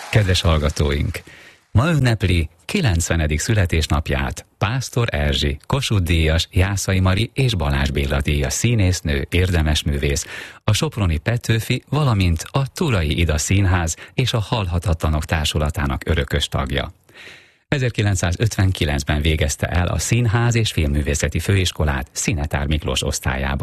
Kedves hallgatóink! Ma ünnepli 90. születésnapját Pásztor Erzsi, Kossuth-díjas, Jászai Mari és Balázs Béla díjas színésznő, érdemesművész, a soproni Petőfi, valamint a Turai Ida Színház és a Halhatatlanok Társulatának örökös tagja. 1959-ben végezte el a Színház és Filmművészeti Főiskolát Szinetár Miklós osztályában.